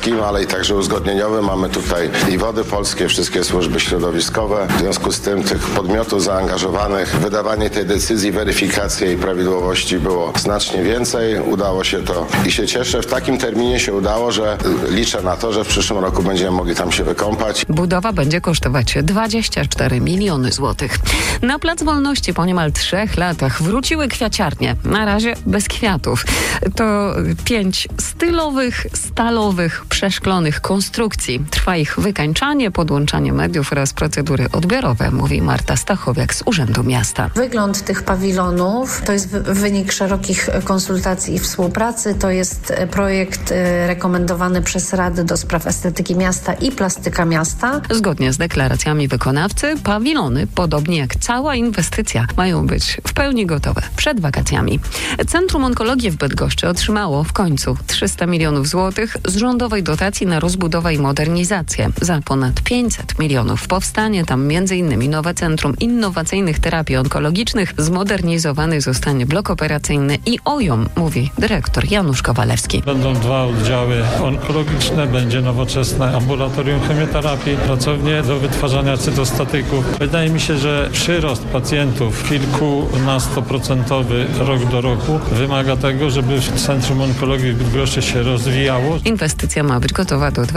ale i także uzgodnieniowy. Mamy tutaj i Wody Polskie, wszystkie służby środowiskowe. W związku z tym tych podmiotów zaangażowanych w wydawanie tej decyzji, weryfikację jej prawidłowości było znacznie więcej. Udało się to i się cieszę. W takim terminie się udało, że liczę na to, że w przyszłym roku będziemy mogli tam się wykąpać. Budowa będzie kosztować 24 miliony złotych. Na Plac Wolności po niemal 3 latach wróciły kwiaciarnie. Na razie bez kwiatów. To 5 stylowych, stalowych, przeszklonych konstrukcji. Trwa ich wykańczanie, podłączanie mediów oraz procedury odbiorowe, mówi Marta Stachowiak z Urzędu Miasta. Wygląd tych pawilonów to jest wynik szerokich konsultacji i współpracy. To jest projekt rekomendowany przez Radę do Spraw Estetyki Miasta i Plastyka Miasta. Zgodnie z deklaracjami wykonawcy, pawilony, podobnie jak cała inwestycja, mają być w pełni gotowe przed wakacjami. Centrum Onkologii w Bydgoszczy otrzymało w końcu 300 milionów złotych z rządowej dotacji na rozbudowę i modernizację. Za ponad 500 milionów powstanie tam m.in. nowe Centrum Innowacyjnych Terapii Onkologicznych. Zmodernizowany zostanie blok operacyjny i OJOM, mówi dyrektor Janusz Kowalewski. Będą 2 oddziały onkologiczne, będzie nowoczesne ambulatorium chemioterapii, pracownie do wytwarzania cytostatyków. Wydaje mi się, że przyrost pacjentów kilkunastoprocentowy rok do roku wymaga tego, żeby Centrum Onkologii w Bydgoszczy się rozwijało. Inwestycja ma być gotowa do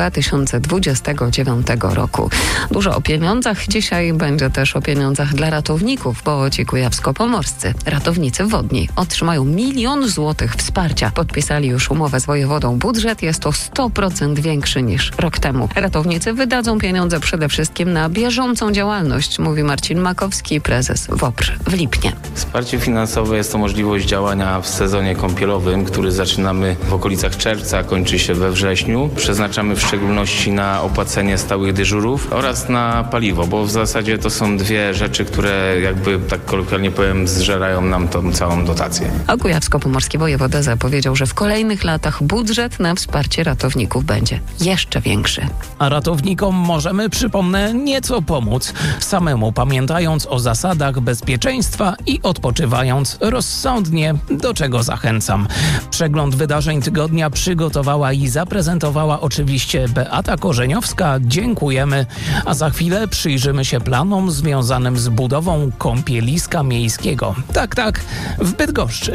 2029 roku. Dużo o pieniądzach. Dzisiaj będzie też o pieniądzach dla ratowników, bo ci kujawsko-pomorscy ratownicy wodni otrzymają 1 milion złotych wsparcia. Podpisali już umowę z wojewodą. Budżet jest to 100% większy niż rok temu. Ratownicy wydadzą pieniądze przede wszystkim na bieżącą działalność, mówi Marcin Makowski, prezes WOPR w Lipnie. Wsparcie finansowe jest to możliwość działania w sezonie kąpielowym, który zaczynamy w okolicach czerwca, kończy się we wrześniu. Przeznaczamy w szczególności na opłacenie stałych dyżurów oraz na paliwo, bo w zasadzie to są 2 rzeczy, które jakby tak kolokwialnie powiem zżerają nam tą całą dotację. A kujawsko-pomorski wojewoda zapowiedział, że w kolejnych latach budżet na wsparcie ratowników będzie jeszcze większy. A ratownikom możemy, przypomnę, nieco pomóc, samemu pamiętając o zasadach bezpieczeństwa i odpoczywając rozsądnie, do czego zachęcam. Przegląd wydarzeń tygodnia przygotowała i zaprezentowała oczywiście Beata Korzeniowska. Dziękujemy. A za chwilę przyjrzymy się planom związanym z budową kąpieliska miejskiego. Tak, w Bydgoszczy.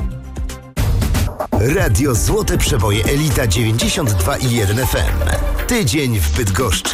Radio Złote Przeboje Elita 92,1 FM. Tydzień w Bydgoszczy.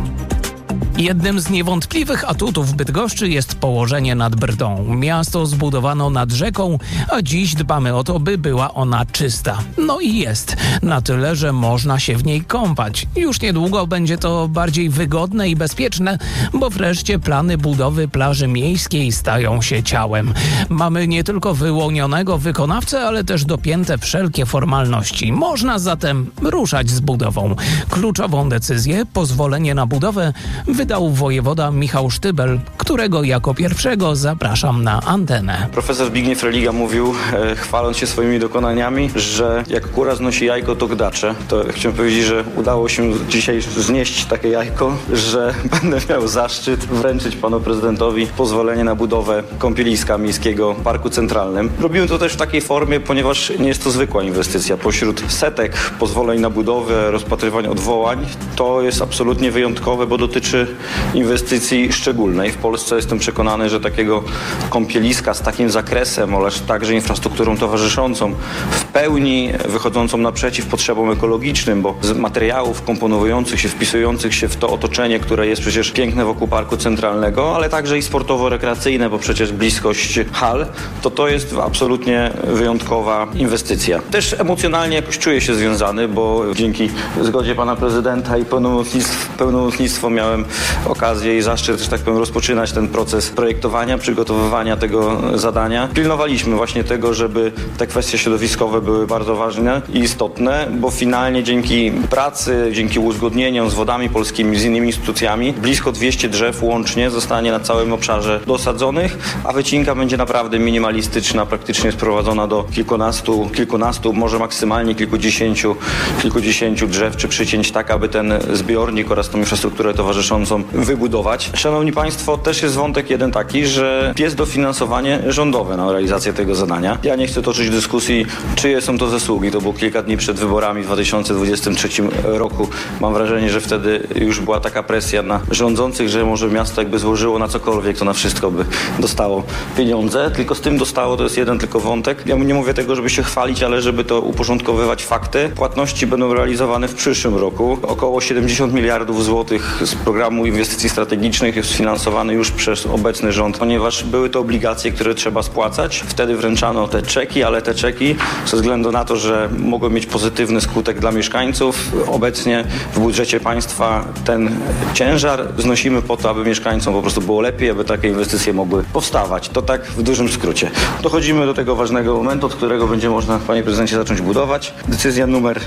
Jednym z niewątpliwych atutów Bydgoszczy jest położenie nad Brdą. Miasto zbudowano nad rzeką, a dziś dbamy o to, by była ona czysta. No i jest. Na tyle, że można się w niej kąpać. Już niedługo będzie to bardziej wygodne i bezpieczne, bo wreszcie plany budowy plaży miejskiej stają się ciałem. Mamy nie tylko wyłonionego wykonawcę, ale też dopięte wszelkie formalności. Można zatem ruszać z budową. Kluczową decyzję, pozwolenie na budowę, wydał wojewoda Michał Sztybel, którego jako pierwszego zapraszam na antenę. Profesor Zbigniew Religa mówił, chwaląc się swoimi dokonaniami, że jak kura znosi jajko, to gdacze. To chciałem powiedzieć, że udało się dzisiaj znieść takie jajko, że będę miał zaszczyt wręczyć panu prezydentowi pozwolenie na budowę kąpieliska miejskiego w Parku Centralnym. Robiłem to też w takiej formie, ponieważ nie jest to zwykła inwestycja. Pośród setek pozwoleń na budowę, rozpatrywań odwołań, to jest absolutnie wyjątkowe, bo dotyczy inwestycji szczególnej. W Polsce jestem przekonany, że takiego kąpieliska z takim zakresem oraz także infrastrukturą towarzyszącą, w pełni wychodzącą naprzeciw potrzebom ekologicznym, bo z materiałów komponujących się, wpisujących się w to otoczenie, które jest przecież piękne wokół Parku Centralnego, ale także i sportowo-rekreacyjne, bo przecież bliskość hal, to jest absolutnie wyjątkowa inwestycja. Też emocjonalnie jakoś czuję się związany, bo dzięki zgodzie pana prezydenta i pełnomocnictwo miałem okazję i zaszczyt, że tak powiem, rozpoczynać ten proces projektowania, przygotowywania tego zadania. Pilnowaliśmy właśnie tego, żeby te kwestie środowiskowe były bardzo ważne i istotne, bo finalnie dzięki pracy, dzięki uzgodnieniom z Wodami Polskimi, z innymi instytucjami, blisko 200 drzew łącznie zostanie na całym obszarze dosadzonych, a wycinka będzie naprawdę minimalistyczna, praktycznie sprowadzona do kilkunastu, może maksymalnie kilkudziesięciu drzew czy przycięć, tak aby ten zbiornik oraz tą infrastrukturę towarzyszącą mieszkańcom wybudować. Szanowni Państwo, też jest wątek jeden taki, że jest dofinansowanie rządowe na realizację tego zadania. Ja nie chcę toczyć dyskusji, czyje są to zasługi. To było kilka dni przed wyborami w 2023 roku. Mam wrażenie, że wtedy już była taka presja na rządzących, że może miasto jakby złożyło na cokolwiek, to na wszystko by dostało pieniądze. Tylko z tym dostało, to jest jeden tylko wątek. Ja nie mówię tego, żeby się chwalić, ale żeby to uporządkowywać fakty. Płatności będą realizowane w przyszłym roku. Około 70 miliardów złotych z programu inwestycji strategicznych jest sfinansowany już przez obecny rząd, ponieważ były to obligacje, które trzeba spłacać. Wtedy wręczano te czeki, ale te czeki ze względu na to, że mogą mieć pozytywny skutek dla mieszkańców, obecnie w budżecie państwa ten ciężar znosimy po to, aby mieszkańcom po prostu było lepiej, aby takie inwestycje mogły powstawać. To tak w dużym skrócie. Dochodzimy do tego ważnego momentu, od którego będzie można, panie prezydencie, zacząć budować. Decyzja numer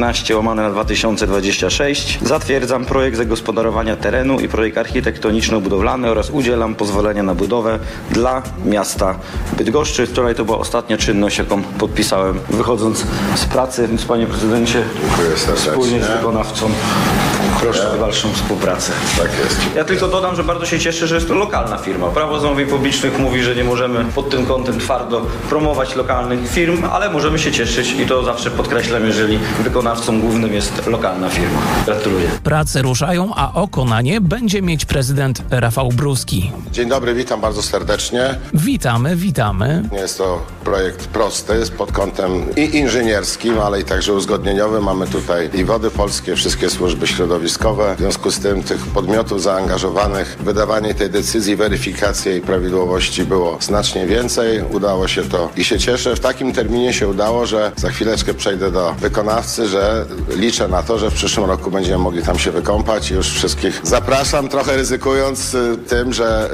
19/2026. Zatwierdzam projekt zagospodarowania terenu i projekt architektoniczno-budowlany oraz udzielam pozwolenia na budowę dla miasta Bydgoszczy. Wczoraj to była ostatnia czynność, jaką podpisałem wychodząc z pracy, więc panie prezydencie, wspólnie z wykonawcą proszę o dalszą współpracę. Tak jest. Ja tylko dodam, że bardzo się cieszę, że jest to lokalna firma. Prawo zamówień publicznych mówi, że nie możemy pod tym kątem twardo promować lokalnych firm, ale możemy się cieszyć i to zawsze podkreślam, jeżeli wykonawcą głównym jest lokalna firma. Gratuluję. Prace ruszają, a oko na nie będzie mieć prezydent Rafał Bruski. Dzień dobry, witam bardzo serdecznie. Witamy. Nie jest to projekt prosty, jest pod kątem i inżynierskim, ale i także uzgodnieniowym. Mamy tutaj i Wody Polskie, wszystkie służby środowiskowe. W związku z tym tych podmiotów zaangażowanych w wydawanie tej decyzji, weryfikację jej prawidłowości było znacznie więcej. Udało się to i się cieszę. W takim terminie się udało, że za chwileczkę przejdę do wykonawcy, że liczę na to, że w przyszłym roku będziemy mogli tam się wykąpać i już wszystkich zapraszam, trochę ryzykując tym, że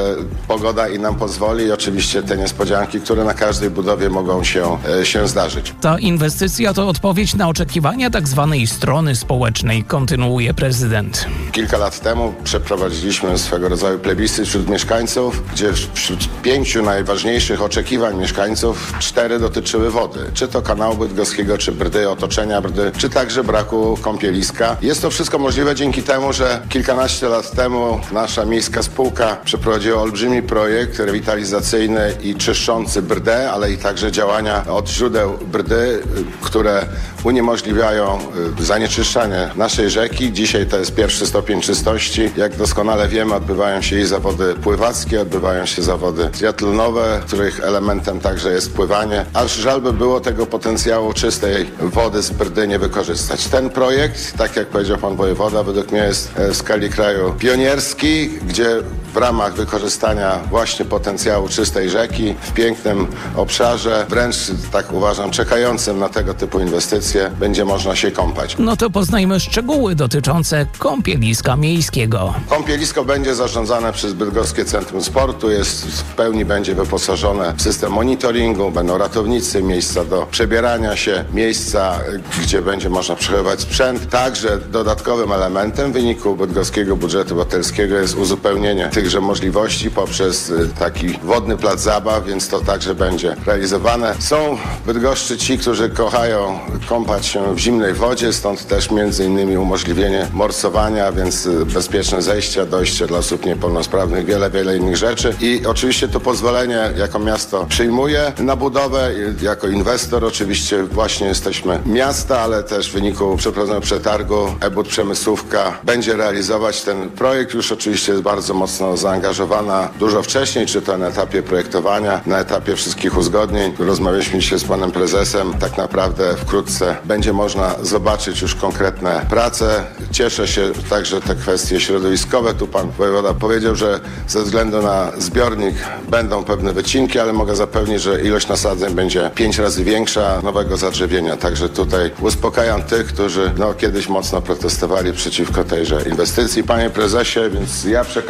pogoda i nam pozwoli i oczywiście te niespodzianki, które na każdej budowie mogą się zdarzyć. Ta inwestycja to odpowiedź na oczekiwania tak zwanej strony społecznej, kontynuuje prezydent. Kilka lat temu przeprowadziliśmy swego rodzaju plebiscyt wśród mieszkańców, gdzie wśród 5 najważniejszych oczekiwań mieszkańców 4 dotyczyły wody. Czy to kanału bydgoskiego, czy Brdy, otoczenia Brdy, czy także braku kąpieliska. Jest to wszystko możliwe dzięki temu, że kilkanaście lat temu nasza miejska spółka przeprowadziła olbrzymi projekt rewitalizacyjny i czyszczący Brdę, ale i także działania od źródeł Brdy, które uniemożliwiają zanieczyszczanie naszej rzeki. Dzisiaj to jest pierwszy stopień czystości. Jak doskonale wiemy, odbywają się i zawody pływackie, odbywają się zawody triatlonowe, których elementem także jest pływanie. Aż żal by było tego potencjału czystej wody z Brdy nie wykorzystać. Ten projekt, tak jak powiedział pan wojewoda, według mnie jest w skali kraju pionierski, gdzie w ramach wykorzystania właśnie potencjału czystej rzeki w pięknym obszarze, wręcz tak uważam, czekającym na tego typu inwestycje, będzie można się kąpać. No to poznajmy szczegóły dotyczące kąpieliska miejskiego. Kąpielisko będzie zarządzane przez Bydgoskie Centrum Sportu, w pełni będzie wyposażone w system monitoringu, będą ratownicy, miejsca do przebierania się, miejsca, gdzie będzie można przechowywać sprzęt. Także dodatkowym elementem w wyniku bydgoskiego budżetu obywatelskiego jest uzupełnienie tychże możliwości poprzez taki wodny plac zabaw, więc to także będzie realizowane. Są w Bydgoszczy ci, którzy kochają kąpać się w zimnej wodzie, stąd też między innymi umożliwienie morsowania, więc bezpieczne zejścia, dojście dla osób niepełnosprawnych, wiele innych rzeczy. I oczywiście to pozwolenie jako miasto przyjmuje na budowę. Jako inwestor oczywiście właśnie jesteśmy miasta, ale też w wyniku przeprowadzonego przetargu EBUD Przemysłówka będzie realizować ten projekt. Już oczywiście jest bardzo mocno zaangażowana dużo wcześniej, czy to na etapie projektowania, na etapie wszystkich uzgodnień. Rozmawialiśmy dzisiaj z panem prezesem. Tak naprawdę wkrótce będzie można zobaczyć już konkretne prace. Cieszę się także te kwestie środowiskowe. Tu pan wojewoda powiedział, że ze względu na zbiornik będą pewne wycinki, ale mogę zapewnić, że ilość nasadzeń będzie 5 razy większa nowego zadrzewienia. Także tutaj uspokajam tych, którzy kiedyś mocno protestowali przeciwko tejże inwestycji. Panie prezesie, więc ja przekazuję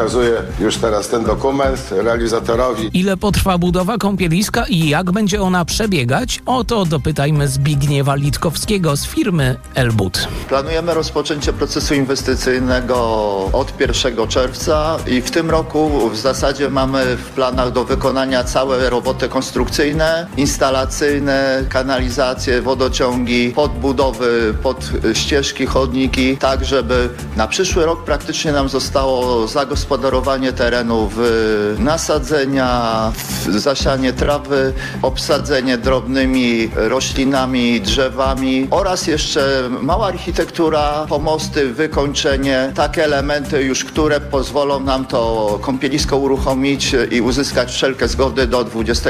już teraz ten dokument realizatorowi. Ile potrwa budowa kąpieliska i jak będzie ona przebiegać? O to dopytajmy Zbigniewa Litkowskiego z firmy Elbud. Planujemy rozpoczęcie procesu inwestycyjnego od 1 czerwca i w tym roku w zasadzie mamy w planach do wykonania całe roboty konstrukcyjne, instalacyjne, kanalizacje, wodociągi, podbudowy, pod ścieżki, chodniki, tak żeby na przyszły rok praktycznie nam zostało zagospodarowanie terenu w nasadzenia, w zasianie trawy, obsadzenie drobnymi roślinami, drzewami oraz jeszcze mała architektura, pomosty, wykończenie, takie elementy już, które pozwolą nam to kąpielisko uruchomić i uzyskać wszelkie zgody do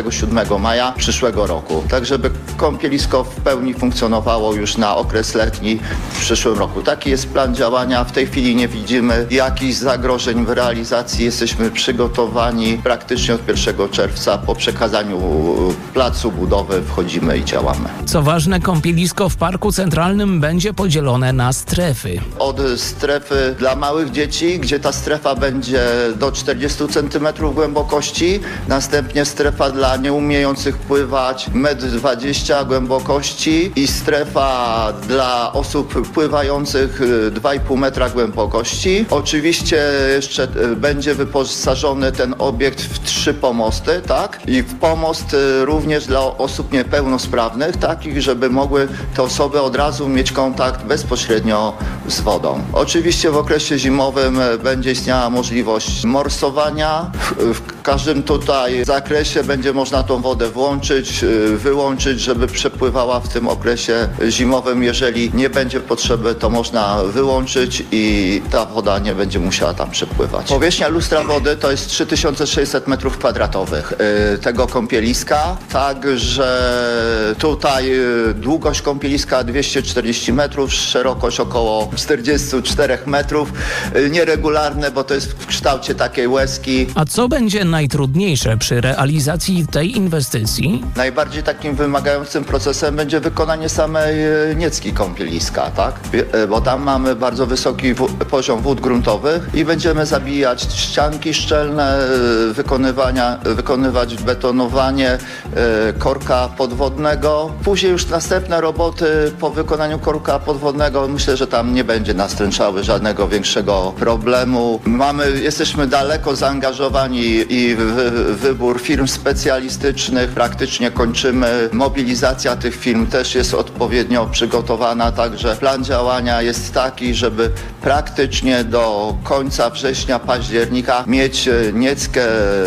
27 maja przyszłego roku. Tak, żeby kąpielisko w pełni funkcjonowało już na okres letni w przyszłym roku. Taki jest plan działania. W tej chwili nie widzimy jakichś zagrożeń w realizacji. Jesteśmy przygotowani praktycznie od 1 czerwca. Po przekazaniu placu budowy wchodzimy i działamy. Co ważne, kąpielisko w Parku Centralnym będzie podzielone na strefy. Od strefy dla małych dzieci, gdzie ta strefa będzie do 40 cm głębokości. Następnie strefa dla nieumiejących pływać 1,20 m głębokości i strefa dla osób pływających 2,5 metra głębokości. Oczywiście jeszcze będzie wyposażony ten obiekt w 3 pomosty, tak? I w pomost również dla osób niepełnosprawnych, takich, żeby mogły te osoby od razu mieć kontakt bezpośrednio z wodą. Oczywiście w okresie zimowym będzie istniała możliwość morsowania. W każdym tutaj zakresie będzie można tą wodę włączyć, wyłączyć, żeby przepływała w tym okresie zimowym. Jeżeli nie będzie potrzeby, to można wyłączyć i ta woda nie będzie musiała tam przepływać. Powierzchnia lustra wody to jest 3600 m2 tego kąpieliska, także tutaj długość kąpieliska 240 metrów, szerokość około 44 metrów. Nieregularne, bo to jest w kształcie takiej łezki. A co będzie najtrudniejsze przy realizacji tej inwestycji? Najbardziej takim wymagającym procesem będzie wykonanie samej niecki kąpieliska, tak? Bo tam mamy bardzo wysoki poziom wód gruntowych i będziemy zabijać ścianki szczelne, wykonywać betonowanie korka podwodnego. Później już następne roboty po wykonaniu korka podwodnego, myślę, że tam nie będzie nastręczały żadnego większego problemu. Jesteśmy daleko zaangażowani i w wybór firm specjalistycznych. Praktycznie kończymy. Mobilizacja tych firm też jest odpowiednio przygotowana, także plan działania jest taki, żeby praktycznie do końca września, października mieć nieckę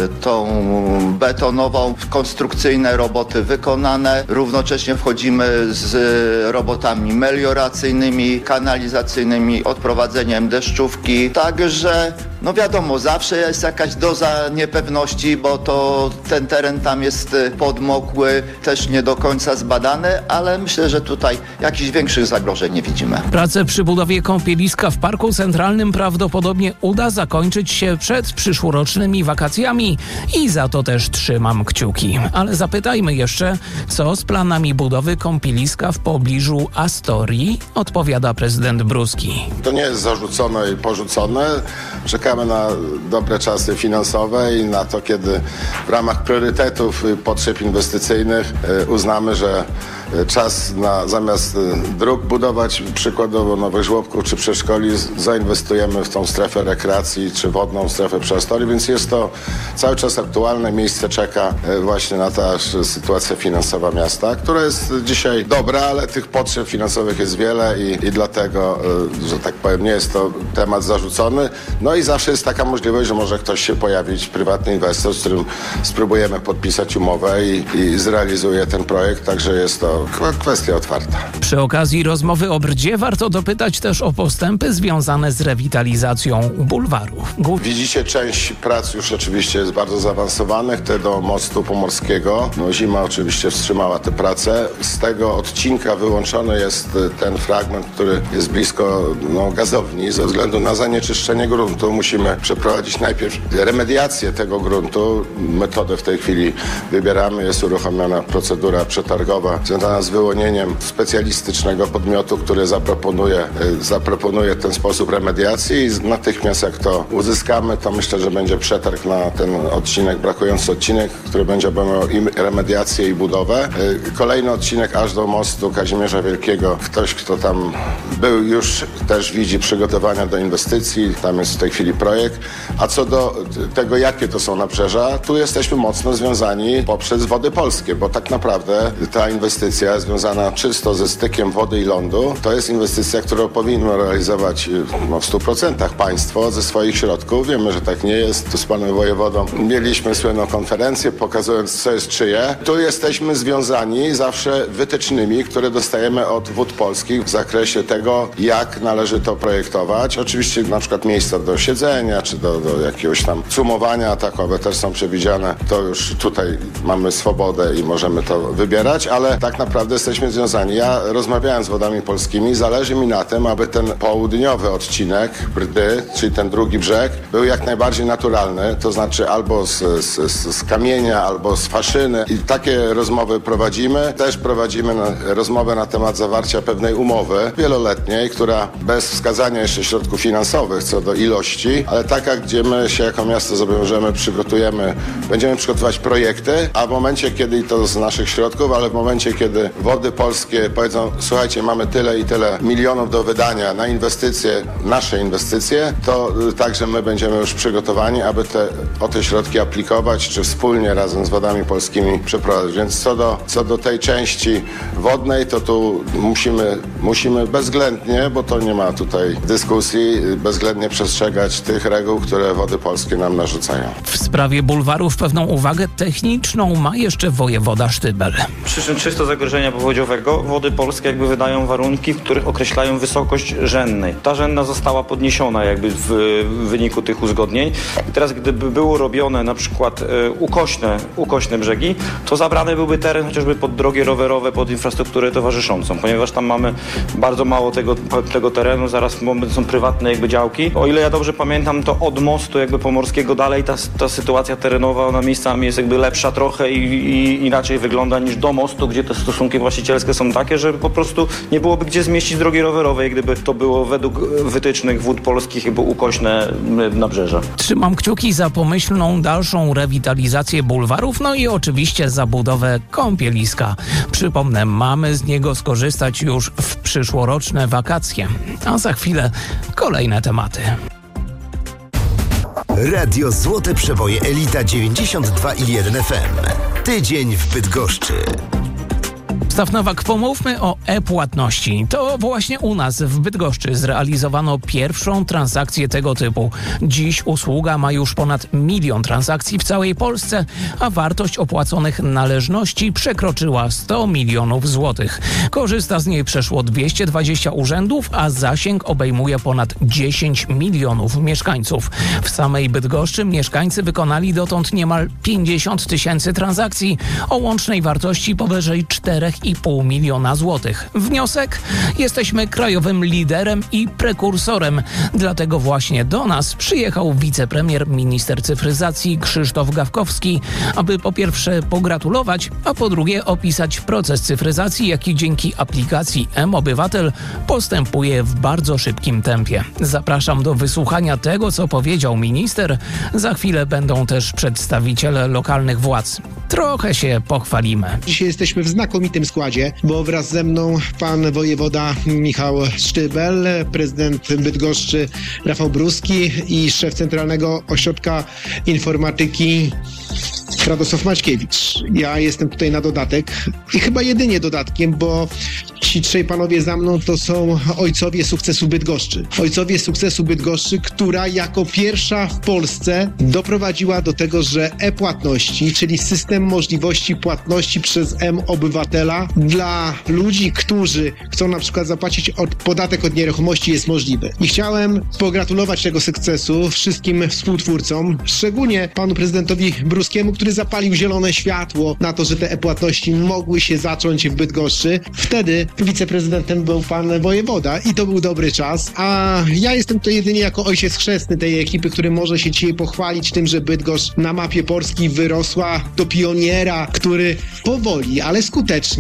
tą betonową, konstrukcyjne roboty wykonane. Równocześnie wchodzimy z robotami melioracyjnymi, kanalizacyjnymi, odprowadzeniem deszczówki. Także no wiadomo, zawsze jest jakaś doza niepewności, bo to ten teren tam jest podmokły, też nie do końca zbadany, ale myślę, że tutaj jakichś większych zagrożeń nie widzimy. Prace przy budowie kąpieliska w Parku Centralnym prawdopodobnie uda zakończyć się przed przyszłorocznymi wakacjami i za to też trzymam kciuki. Ale zapytajmy jeszcze, co z planami budowy kąpieliska w pobliżu Astorii? Odpowiada prezydent Bruski. To nie jest zarzucone i porzucone. Czekamy na dobre czasy finansowe i na to, kiedy w ramach priorytetów i potrzeb inwestycyjnych uznamy, że czas na zamiast dróg budować przykładowo nowych żłobków czy przedszkoli zainwestujemy w tą strefę rekreacji czy wodną strefę przy Astorii, więc jest to cały czas aktualne. Miejsce czeka właśnie na ta sytuacja finansowa miasta, która jest dzisiaj dobra, ale tych potrzeb finansowych jest wiele i dlatego, że tak powiem, nie jest to temat zarzucony. No i zawsze jest taka możliwość, że może ktoś się pojawić, prywatny inwestor, z którym spróbujemy podpisać umowę i zrealizuje ten projekt, także jest to kwestia otwarta. Przy okazji rozmowy o Brdzie warto dopytać też o postępy związane z rewitalizacją bulwaru. Widzicie, część prac już oczywiście jest bardzo zaawansowanych, te do mostu pomorskiego. No, zima oczywiście wstrzymała te prace. Z tego odcinka wyłączony jest ten fragment, który jest blisko gazowni. Ze względu na zanieczyszczenie gruntu musimy przeprowadzić najpierw remediację tego gruntu. Metodę w tej chwili wybieramy. Jest uruchomiona procedura przetargowa związana związana z wyłonieniem specjalistycznego podmiotu, który zaproponuje ten sposób remediacji i natychmiast jak to uzyskamy, to myślę, że będzie przetarg na ten brakujący odcinek, który będzie obejmował i remediację i budowę. Kolejny odcinek aż do mostu Kazimierza Wielkiego. Ktoś, kto tam był, już też widzi przygotowania do inwestycji. Tam jest w tej chwili projekt. A co do tego, jakie to są nabrzeża, tu jesteśmy mocno związani poprzez Wody Polskie, bo tak naprawdę ta inwestycja związana czysto ze stykiem wody i lądu, to jest inwestycja, którą powinno realizować w 100% państwo ze swoich środków. Wiemy, że tak nie jest. Tu z panem wojewodą mieliśmy słynną konferencję, pokazując, co jest czyje. Tu jesteśmy związani zawsze wytycznymi, które dostajemy od Wód Polskich w zakresie tego, jak należy to projektować. Oczywiście na przykład miejsca do siedzenia, czy do jakiegoś tam cumowania takowe też są przewidziane. To już tutaj mamy swobodę i możemy to wybierać, ale tak naprawdę jesteśmy związani. Ja rozmawiałem z Wodami Polskimi, zależy mi na tym, aby ten południowy odcinek Brdy, czyli ten drugi brzeg, był jak najbardziej naturalny, to znaczy albo z kamienia, albo z faszyny. I takie rozmowy prowadzimy. Też prowadzimy rozmowę na temat zawarcia pewnej umowy wieloletniej, która bez wskazania jeszcze środków finansowych co do ilości, ale taka, gdzie my się jako miasto zobowiążemy, będziemy przygotowywać projekty, a w momencie, kiedy to z naszych środków, ale w momencie, kiedy Wody Polskie powiedzą, słuchajcie, mamy tyle i tyle milionów do wydania na inwestycje, nasze inwestycje, to także my będziemy już przygotowani, aby o te środki aplikować, czy wspólnie razem z Wodami Polskimi przeprowadzić. Więc co do tej części wodnej, to tu musimy bezwzględnie, bo to nie ma tutaj dyskusji, bezwzględnie przestrzegać tych reguł, które Wody Polskie nam narzucają. W sprawie bulwarów pewną uwagę techniczną ma jeszcze wojewoda Sztybel. Przyczyn czysto zagrożenia powodziowego Wody Polskie wydają warunki, w których określają wysokość rzędnej. Ta rzędna została podniesiona w wyniku tych uzgodnień. I teraz gdyby było robione na przykład ukośne brzegi, to zabrany byłby teren chociażby pod drogi rowerowe, pod infrastrukturę towarzyszącą, ponieważ tam mamy bardzo mało tego terenu, zaraz są prywatne działki. O ile ja dobrze pamiętam, to od mostu pomorskiego dalej ta sytuacja terenowa, ona miejscami jest lepsza trochę i inaczej wygląda niż do mostu, gdzie te stosunki właścicielskie są takie, że po prostu nie byłoby gdzie zmieścić drogi rowerowej, gdyby to było według wytycznych Wód Polskich ukośne nabrzeża. Trzymam kciuki za pomyślną dalszą rewitalizację bulwarów, no i oczywiście za budowę kąpieliska. Przypomnę, mamy z niego skorzystać już w przyszłoroczne wakacje. A za chwilę kolejne tematy. Radio Złote Przeboje Elita 92,1 FM. Tydzień w Bydgoszczy. Staw Nowak, pomówmy o e-płatności. To właśnie u nas w Bydgoszczy zrealizowano pierwszą transakcję tego typu. Dziś usługa ma już ponad 1 000 000 transakcji w całej Polsce, a wartość opłaconych należności przekroczyła 100 milionów złotych. Korzysta z niej przeszło 220 urzędów, a zasięg obejmuje ponad 10 milionów mieszkańców. W samej Bydgoszczy mieszkańcy wykonali dotąd niemal 50 000 transakcji o łącznej wartości powyżej 4,5 miliona złotych. Wniosek? Jesteśmy krajowym liderem i prekursorem. Dlatego właśnie do nas przyjechał wicepremier, minister cyfryzacji Krzysztof Gawkowski, aby po pierwsze pogratulować, a po drugie opisać proces cyfryzacji, jaki dzięki aplikacji mObywatel postępuje w bardzo szybkim tempie. Zapraszam do wysłuchania tego, co powiedział minister. Za chwilę będą też przedstawiciele lokalnych władz. Trochę się pochwalimy. Dzisiaj jesteśmy w znakomitym składzie, bo wraz ze mną pan wojewoda Michał Sztybel, prezydent Bydgoszczy Rafał Bruski i szef Centralnego Ośrodka Informatyki Radosław Maćkiewicz. Ja jestem tutaj na dodatek i chyba jedynie dodatkiem, bo ci trzej panowie za mną to są ojcowie sukcesu Bydgoszczy. Ojcowie sukcesu Bydgoszczy, która jako pierwsza w Polsce doprowadziła do tego, że e-płatności, czyli system możliwości płatności przez mObywatela dla ludzi, którzy chcą na przykład zapłacić podatek od nieruchomości, jest możliwy. I chciałem pogratulować tego sukcesu wszystkim współtwórcom, szczególnie panu prezydentowi Bruskiemu, który zapalił zielone światło na to, że te e-płatności mogły się zacząć w Bydgoszczy. Wtedy wiceprezydentem był pan wojewoda i to był dobry czas, a ja jestem tutaj jedynie jako ojciec chrzestny tej ekipy, który może się dzisiaj pochwalić tym, że Bydgoszcz na mapie Polski wyrosła do pioniera, który powoli, ale skutecznie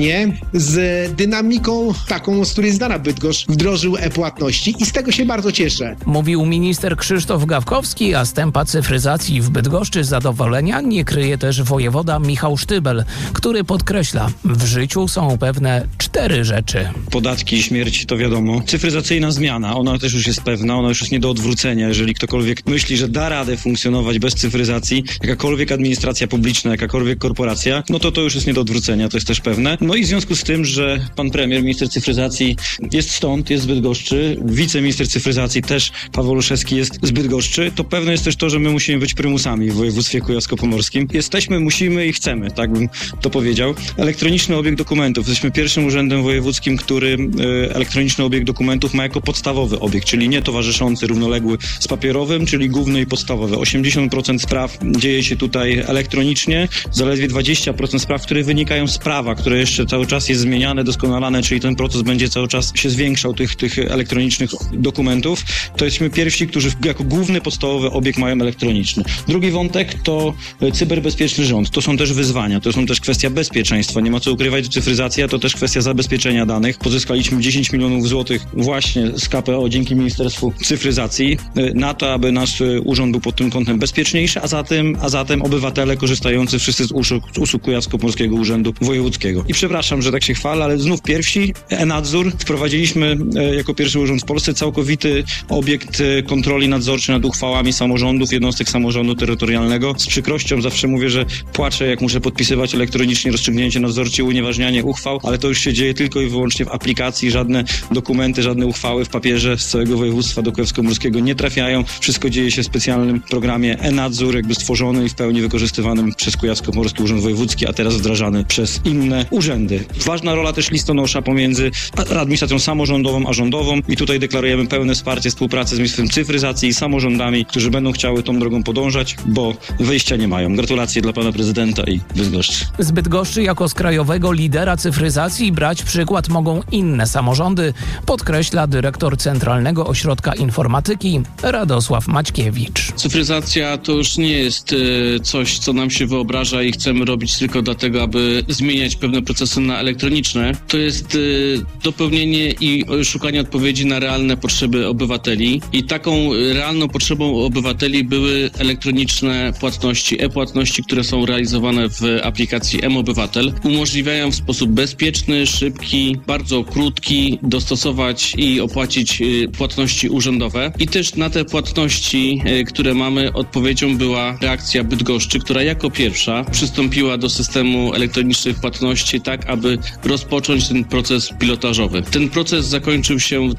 zgodnie z dynamiką taką, z której znana Bydgoszcz, wdrożył e-płatności i z tego się bardzo cieszę. Mówił minister Krzysztof Gawkowski, a z tempa cyfryzacji w Bydgoszczy zadowolenia nie kryje też wojewoda Michał Sztybel, który podkreśla, w życiu są pewne 4 rzeczy. Podatki i śmierć to wiadomo. Cyfryzacyjna zmiana, ona też już jest pewna, ona już jest nie do odwrócenia. Jeżeli ktokolwiek myśli, że da radę funkcjonować bez cyfryzacji, jakakolwiek administracja publiczna, jakakolwiek korporacja, no to już jest nie do odwrócenia, to jest też pewne. No i w związku z tym, że pan premier, minister cyfryzacji jest stąd, jest z Bydgoszczy, wiceminister cyfryzacji też, Paweł Olszewski, jest z Bydgoszczy, to pewne jest też to, że my musimy być prymusami w województwie kujawsko-pomorskim. Jesteśmy, musimy i chcemy, tak bym to powiedział. Elektroniczny obieg dokumentów. Jesteśmy pierwszym urzędem wojewódzkim, który elektroniczny obieg dokumentów ma jako podstawowy obieg, czyli nie towarzyszący, równoległy z papierowym, czyli główny i podstawowy. 80% spraw dzieje się tutaj elektronicznie, zaledwie 20% spraw, które wynikają z prawa, które jeszcze cały czas jest zmieniane, doskonalane, czyli ten proces będzie cały czas się zwiększał tych elektronicznych dokumentów. To jesteśmy pierwsi, którzy jako główny, podstawowy obieg mają elektroniczny. Drugi wątek to cyberbezpieczny rząd. To są też wyzwania, to są też kwestia bezpieczeństwa. Nie ma co ukrywać, że cyfryzacja to też kwestia zabezpieczenia danych. Pozyskaliśmy 10 milionów złotych właśnie z KPO dzięki Ministerstwu Cyfryzacji na to, aby nasz urząd był pod tym kątem bezpieczniejszy, a zatem obywatele korzystający wszyscy z usług Kujawsko-Pomorskiego Urzędu Wojewódzkiego. I przepraszam, że tak się chwalę, ale znów pierwsi e-nadzór. Wprowadziliśmy jako pierwszy urząd w Polsce całkowity obiekt kontroli nadzorczej nad uchwałami samorządów, jednostek samorządu terytorialnego. Z przykrością zawsze mówię, że płaczę, jak muszę podpisywać elektronicznie rozstrzygnięcie nadzorcze, unieważnianie uchwał, ale to już się dzieje tylko i wyłącznie w aplikacji. Żadne dokumenty, żadne uchwały w papierze z całego województwa do Kujawsko-Pomorskiego nie trafiają. Wszystko dzieje się w specjalnym programie e-nadzór, jakby stworzony i w pełni wykorzystywanym przez Kujawsko-Pomorski Urząd Wojewódzki, a teraz wdrażany przez inne urzędy. Ważna rola też listonosza pomiędzy administracją samorządową a rządową i tutaj deklarujemy pełne wsparcie współpracy z Ministerstwem Cyfryzacji i samorządami, którzy będą chciały tą drogą podążać, bo wyjścia nie mają. Gratulacje dla pana prezydenta i Bydgoszczy. Z Bydgoszczy jako z krajowego lidera cyfryzacji brać przykład mogą inne samorządy, podkreśla dyrektor Centralnego Ośrodka Informatyki Radosław Maćkiewicz. Cyfryzacja to już nie jest coś, co nam się wyobraża i chcemy robić tylko dlatego, aby zmieniać pewne procesy na elektroniczne. To jest dopełnienie i szukanie odpowiedzi na realne potrzeby obywateli i taką realną potrzebą obywateli były elektroniczne płatności, e-płatności, które są realizowane w aplikacji mObywatel. Umożliwiają w sposób bezpieczny, szybki, bardzo krótki dostosować i opłacić płatności urzędowe. I też na te płatności, które mamy, odpowiedzią była reakcja Bydgoszczy, która jako pierwsza przystąpiła do systemu elektronicznych płatności tak, aby rozpocząć ten proces pilotażowy. Ten proces zakończył się w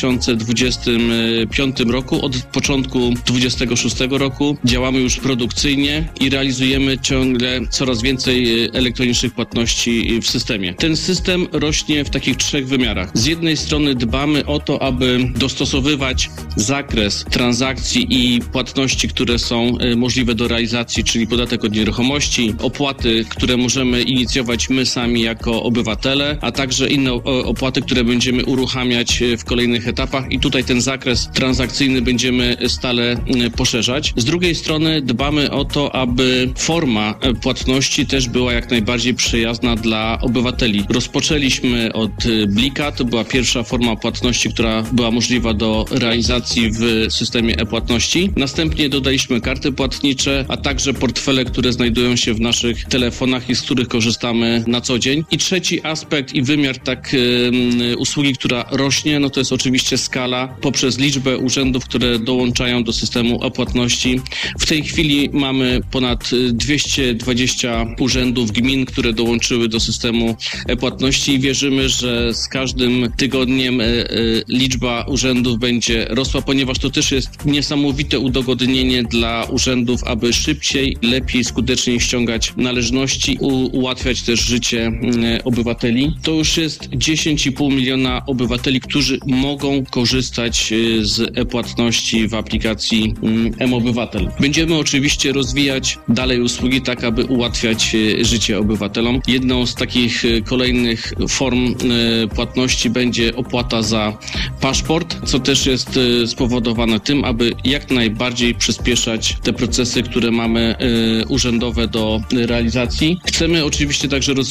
2025 roku. Od początku 2026 roku działamy już produkcyjnie i realizujemy ciągle coraz więcej elektronicznych płatności w systemie. Ten system rośnie w takich 3 wymiarach. Z jednej strony dbamy o to, aby dostosowywać zakres transakcji i płatności, które są możliwe do realizacji, czyli podatek od nieruchomości, opłaty, które możemy inicjować my sami jako obywatele, a także inne opłaty, które będziemy uruchamiać w kolejnych etapach i tutaj ten zakres transakcyjny będziemy stale poszerzać. Z drugiej strony dbamy o to, aby forma płatności też była jak najbardziej przyjazna dla obywateli. Rozpoczęliśmy od Blika, to była pierwsza forma płatności, która była możliwa do realizacji w systemie e-płatności. Następnie dodaliśmy karty płatnicze, a także portfele, które znajdują się w naszych telefonach i z których korzystamy na co dzień. I trzeci aspekt i wymiar usługi, która rośnie, no to jest oczywiście skala poprzez liczbę urzędów, które dołączają do systemu e-płatności. W tej chwili mamy ponad 220 urzędów gmin, które dołączyły do systemu e-płatności i wierzymy, że z każdym tygodniem liczba urzędów będzie rosła, ponieważ to też jest niesamowite udogodnienie dla urzędów, aby szybciej, lepiej, skuteczniej ściągać należności, ułatwiać też życie obywateli. To już jest 10,5 miliona obywateli, którzy mogą korzystać z e-płatności w aplikacji mObywatel. Będziemy oczywiście rozwijać dalej usługi tak, aby ułatwiać życie obywatelom. Jedną z takich kolejnych form płatności będzie opłata za paszport, co też jest spowodowane tym, aby jak najbardziej przyspieszać te procesy, które mamy urzędowe do realizacji. Chcemy oczywiście także rozwijać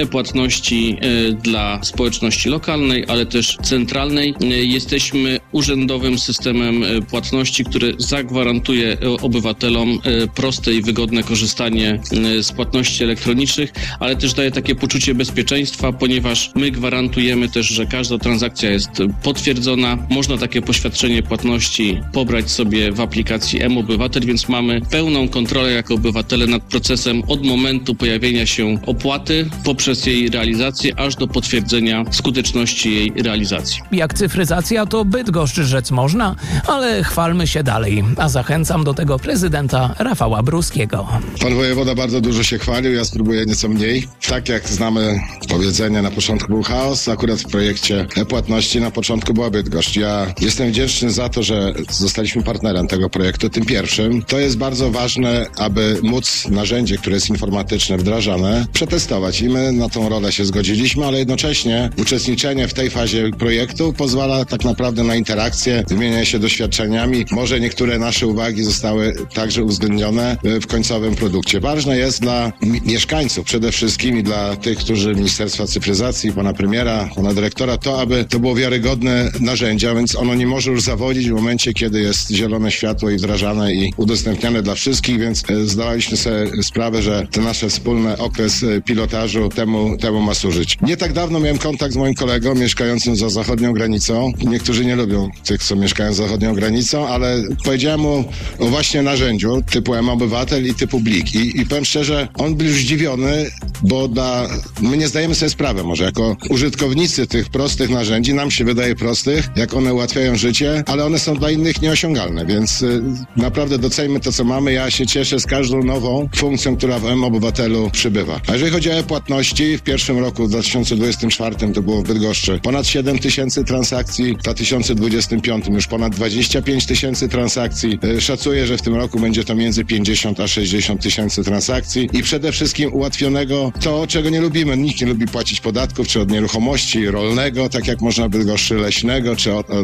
e-płatności dla społeczności lokalnej, ale też centralnej. Jesteśmy urzędowym systemem płatności, który zagwarantuje obywatelom proste i wygodne korzystanie z płatności elektronicznych, ale też daje takie poczucie bezpieczeństwa, ponieważ my gwarantujemy też, że każda transakcja jest potwierdzona. Można takie poświadczenie płatności pobrać sobie w aplikacji mObywatel, więc mamy pełną kontrolę jako obywatele nad procesem od momentu pojawienia się opłaty poprzez jej realizację, aż do potwierdzenia skuteczności jej realizacji. Jak cyfryzacja, to Bydgoszcz rzec można, ale chwalmy się dalej. A zachęcam do tego prezydenta Rafała Bruskiego. Pan wojewoda bardzo dużo się chwalił, ja spróbuję nieco mniej. Tak jak znamy powiedzenie, na początku był chaos, akurat w projekcie e-płatności na początku była Bydgoszcz. Ja jestem wdzięczny za to, że zostaliśmy partnerem tego projektu, tym pierwszym. To jest bardzo ważne, aby móc narzędzie, które jest informatyczne, wdrażane, przetestować. I my na tą rolę się zgodziliśmy, ale jednocześnie uczestniczenie w tej fazie projektu pozwala tak naprawdę na interakcję, wymienianie się doświadczeniami. Może niektóre nasze uwagi zostały także uwzględnione w końcowym produkcie. Ważne jest dla mieszkańców przede wszystkim i dla tych, którzy Ministerstwa Cyfryzacji, pana premiera, pana dyrektora, to aby to było wiarygodne narzędzie, a więc ono nie może już zawodzić w momencie, kiedy jest zielone światło i wdrażane i udostępniane dla wszystkich, więc zdawaliśmy sobie sprawę, że ten nasz wspólny okres pilotażu temu ma służyć. Nie tak dawno miałem kontakt z moim kolegą mieszkającym za zachodnią granicą. Niektórzy nie lubią tych, co mieszkają za zachodnią granicą, ale powiedziałem mu o właśnie narzędziu typu mObywatel i typu Blik. I powiem szczerze, on był zdziwiony, bo my nie zdajemy sobie sprawy może jako użytkownicy tych prostych narzędzi, nam się wydaje prostych, jak one ułatwiają życie, ale one są dla innych nieosiągalne, więc naprawdę doceńmy to, co mamy. Ja się cieszę z każdą nową funkcją, która w mObywatelu przybywa. A jeżeli chodzi o e-płatności, w pierwszym roku, w 2024, to było w Bydgoszczy ponad 7 tysięcy transakcji, w 2025 już ponad 25 tysięcy transakcji. Szacuję, że w tym roku będzie to między 50 a 60 tysięcy transakcji i przede wszystkim ułatwionego to, czego nie lubimy. Nikt nie lubi płacić podatków, czy od nieruchomości rolnego, tak jak można w Bydgoszczy leśnego,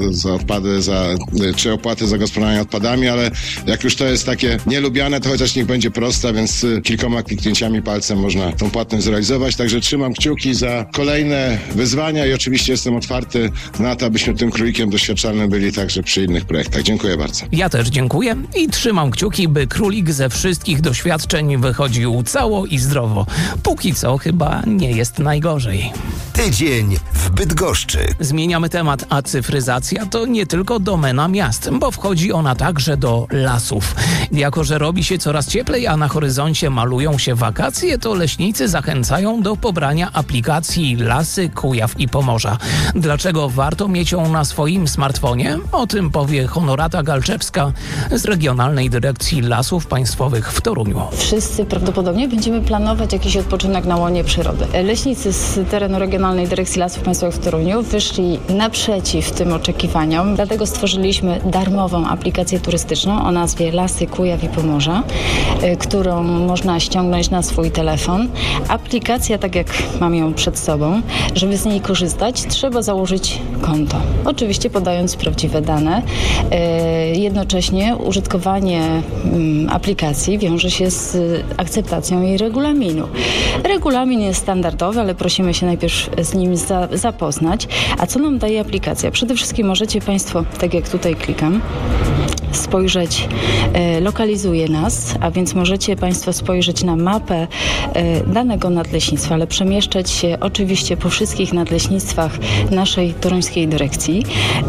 czy opłaty za gospodarowanie odpadami, ale jak już to jest takie nielubiane, to chociaż niech będzie prosta, więc kilkoma kliknięciami palcem można tą płatność zrealizować. Także trzymam kciuki za kolejne wyzwania i oczywiście jestem otwarty na to, abyśmy tym królikiem doświadczalnym byli także przy innych projektach. Dziękuję bardzo. Ja też dziękuję i trzymam kciuki, by królik ze wszystkich doświadczeń wychodził cało i zdrowo. Póki co chyba nie jest najgorzej. Tydzień w Bydgoszczy. Zmieniamy temat, a cyfryzacja to nie tylko domena miast, bo wchodzi ona także do lasów. Jako że robi się coraz cieplej, a na horyzoncie malują się wakacje, to leśnicy zachęcają do pobrania aplikacji Lasy, Kujaw i Pomorza. Dlaczego warto mieć ją na swoim smartfonie? O tym powie Honorata Galczewska z Regionalnej Dyrekcji Lasów Państwowych w Toruniu. Wszyscy prawdopodobnie będziemy planować jakiś odpoczynek na łonie przyrody. Leśnicy z terenu Regionalnej Dyrekcji Lasów Państwowych w Toruniu wyszli naprzeciw tym oczekiwaniom, dlatego stworzyliśmy darmową aplikację turystyczną o nazwie Lasy, Kujaw i Pomorza, którą można ściągnąć na swój telefon. Aplikacja, tak jak mam ją przed sobą, żeby z niej korzystać, trzeba założyć konto. Oczywiście podając prawdziwe dane. Jednocześnie użytkowanie aplikacji wiąże się z akceptacją jej regulaminu. Regulamin jest standardowy, ale prosimy się najpierw z nim zapoznać. A co nam daje aplikacja? Przede wszystkim możecie Państwo, tak jak tutaj klikam, spojrzeć, lokalizuje nas, a więc możecie Państwo spojrzeć na mapę danego nadleśnictwa, ale przemieszczać się oczywiście po wszystkich nadleśnictwach naszej toruńskiej dyrekcji.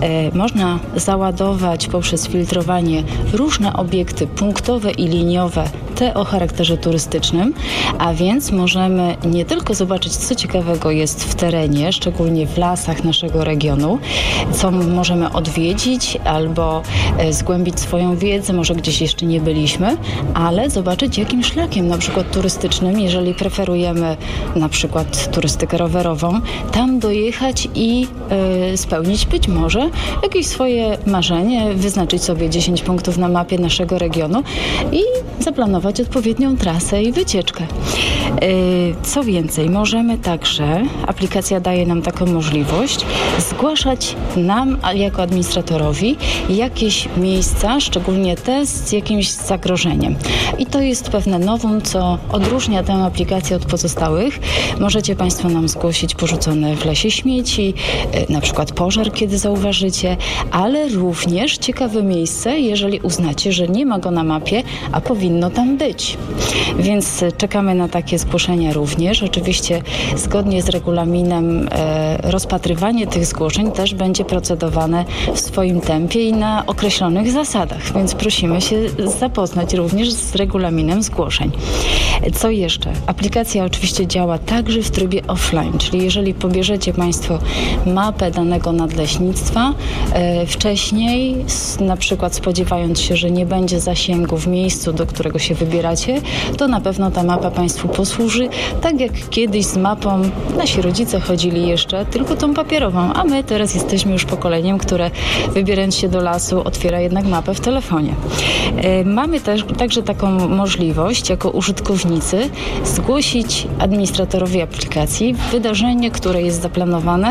Można załadować poprzez filtrowanie różne obiekty punktowe i liniowe, te o charakterze turystycznym, a więc możemy nie tylko zobaczyć, co ciekawego jest w terenie, szczególnie w lasach naszego regionu, co możemy odwiedzić albo zgłębić swoją wiedzę, może gdzieś jeszcze nie byliśmy, ale zobaczyć, jakim szlakiem, na przykład turystycznym, jeżeli preferujemy na przykład turystykę rowerową, tam dojechać i spełnić być może jakieś swoje marzenie, wyznaczyć sobie 10 punktów na mapie naszego regionu i zaplanować odpowiednią trasę i wycieczkę. Co więcej, możemy także, aplikacja daje nam taką możliwość, zgłaszać nam jako administratorowi jakieś miejsca, szczególnie te z jakimś zagrożeniem. I to jest pewne novum, co odróżnia tę aplikację od pozostałych. Możecie Państwo nam zgłosić porzucone w lesie śmieci, na przykład pożar, kiedy zauważycie, ale również ciekawe miejsce, jeżeli uznacie, że nie ma go na mapie, a powinno tam być. Więc czekamy na takie zgłoszenia również. Oczywiście zgodnie z regulaminem rozpatrywanie tych zgłoszeń też będzie procedowane w swoim tempie i na określonych zasadach, więc prosimy się zapoznać również z regulaminem zgłoszeń. Co jeszcze? Aplikacja oczywiście działa także w trybie offline, czyli jeżeli pobierzecie Państwo mapę danego nadleśnictwa wcześniej, na przykład spodziewając się, że nie będzie zasięgu w miejscu, do którego się wybieracie, to na pewno ta mapa Państwu posłuży, tak jak kiedyś z mapą nasi rodzice chodzili jeszcze, tylko tą papierową, a my teraz jesteśmy już pokoleniem, które wybierając się do lasu otwiera jednak mapę w telefonie. Mamy także taką możliwość jako użytkownicy zgłosić administratorowi aplikacji wydarzenie, które jest zaplanowane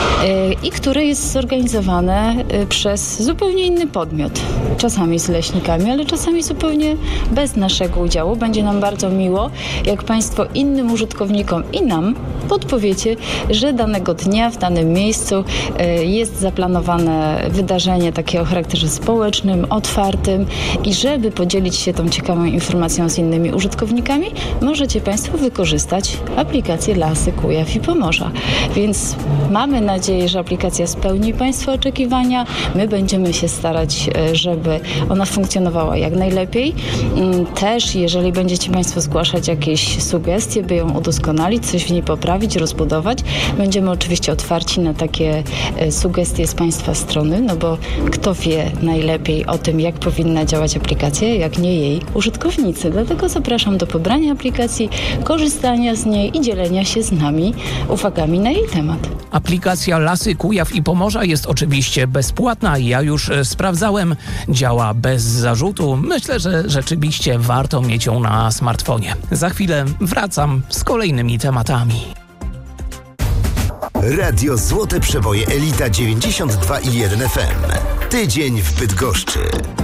i które jest zorganizowane przez zupełnie inny podmiot. Czasami z leśnikami, ale czasami zupełnie bez naszego udziału. Będzie nam bardzo miło, jak Państwo innym użytkownikom i nam podpowiecie, że danego dnia w danym miejscu jest zaplanowane wydarzenie takie o charakterze społecznym, otwartym i żeby podzielić się tą ciekawą informacją z innymi użytkownikami, możecie Państwo wykorzystać aplikację Lasy, Kujaw i Pomorza. Więc mamy nadzieję, że aplikacja spełni Państwa oczekiwania. My będziemy się starać, żeby ona funkcjonowała jak najlepiej. Też, jeżeli będziecie Państwo zgłaszać jakieś sugestie, by ją udoskonalić, coś w niej poprawić, rozbudować, będziemy oczywiście otwarci na takie sugestie z Państwa strony, no bo kto wie najlepiej o tym, jak powinna działać aplikacja, jak nie jej użytkownicy. Dlatego zapraszam do pobrania aplikacji, korzystania z niej i dzielenia się z nami uwagami na jej temat. Aplikacja Lasy, Kujaw i Pomorza jest oczywiście bezpłatna. Ja już sprawdzałem. Działa bez zarzutu. Myślę, że rzeczywiście warto mieć ją na smartfonie. Za chwilę wracam z kolejnymi tematami. Radio Złote Przeboje Elita 92,1 FM. Tydzień w Bydgoszczy.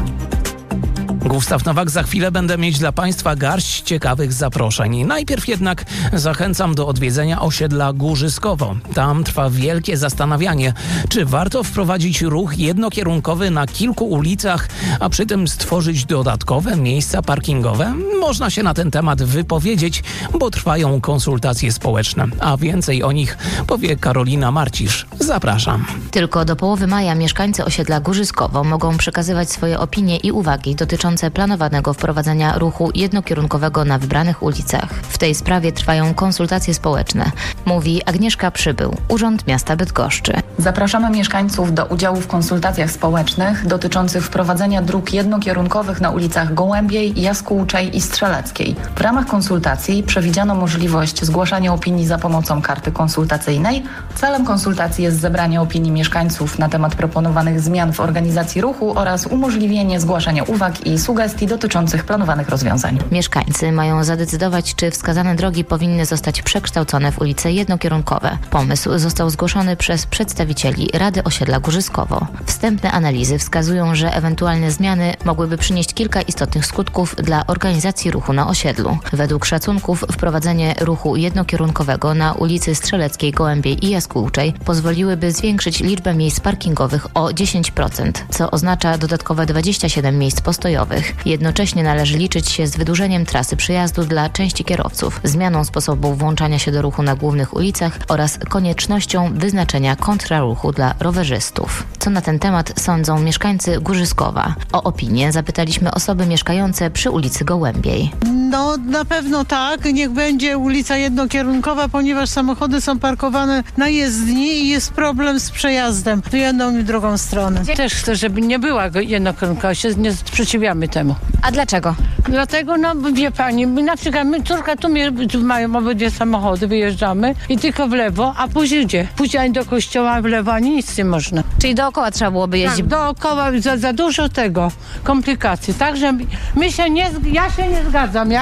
Gustaw Nowak, za chwilę będę mieć dla Państwa garść ciekawych zaproszeń. Najpierw jednak zachęcam do odwiedzenia osiedla Górzyskowo. Tam trwa wielkie zastanawianie, czy warto wprowadzić ruch jednokierunkowy na kilku ulicach, a przy tym stworzyć dodatkowe miejsca parkingowe. Można się na ten temat wypowiedzieć, bo trwają konsultacje społeczne. A więcej o nich powie Karolina Marcisz. Zapraszam. Tylko do połowy maja mieszkańcy osiedla Górzyskowo mogą przekazywać swoje opinie i uwagi dotyczące planowanego wprowadzenia ruchu jednokierunkowego na wybranych ulicach. W tej sprawie trwają konsultacje społeczne, mówi Agnieszka Przybył, Urząd Miasta Bydgoszczy. Zapraszamy mieszkańców do udziału w konsultacjach społecznych dotyczących wprowadzenia dróg jednokierunkowych na ulicach Gołębiej, Jaskółczej i Strzeleckiej. W ramach konsultacji przewidziano możliwość zgłaszania opinii za pomocą karty konsultacyjnej. Celem konsultacji jest zebranie opinii mieszkańców na temat proponowanych zmian w organizacji ruchu oraz umożliwienie zgłaszania uwag i sugestii dotyczących planowanych rozwiązań. Mieszkańcy mają zadecydować, czy wskazane drogi powinny zostać przekształcone w ulice jednokierunkowe. Pomysł został zgłoszony przez przedstawicieli Rady Osiedla Górzyskowo. Wstępne analizy wskazują, że ewentualne zmiany mogłyby przynieść kilka istotnych skutków dla organizacji ruchu na osiedlu. Według szacunków wprowadzenie ruchu jednokierunkowego na ulicy Strzeleckiej, Gołębiej i Jaskółczej pozwoliłyby zwiększyć liczbę miejsc parkingowych o 10%, co oznacza dodatkowe 27 miejsc postojowych. Jednocześnie należy liczyć się z wydłużeniem trasy przejazdu dla części kierowców, zmianą sposobu włączania się do ruchu na głównych ulicach oraz koniecznością wyznaczenia kontraruchu dla rowerzystów. Co na ten temat sądzą mieszkańcy Górzyskowa? O opinię zapytaliśmy osoby mieszkające przy ulicy Gołębiej. No na pewno tak, niech będzie ulica jednokierunkowa, ponieważ samochody są parkowane na jezdni i jest problem z przejazdem w jedną i drugą stronę. Też chcę, żeby nie była jednokierunkowa, się nie sprzeciwiamy temu. A dlaczego? Dlatego, no wie pani, na przykład my córka tu mają obydwie samochody, wyjeżdżamy i tylko w lewo, a później gdzie? Później do kościoła w lewo, ani nic nie można. Czyli dookoła trzeba byłoby jeździć? Tak, dookoła za dużo tego, komplikacji. Także ja się nie zgadzam.